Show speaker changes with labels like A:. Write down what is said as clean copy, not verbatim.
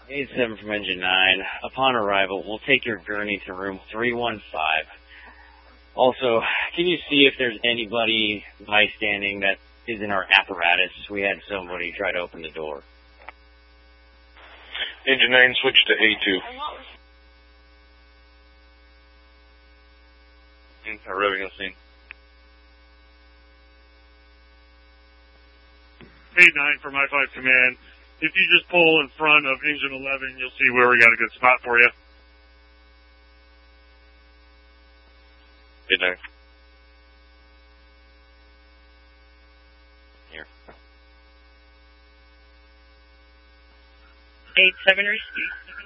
A: 87 from Engine 9. Upon arrival, we'll take your gurney to room 315. Also, can you see if there's anybody bystanding that is in our apparatus? We had somebody try to open the door.
B: Engine 9, switch to A2. Arriving on scene.
C: 8-9 from I-5 Command. If you just pull in front of Engine 11, you'll see where we got a good spot for you.
B: 8-9.
A: Here.
D: 8-7 receive.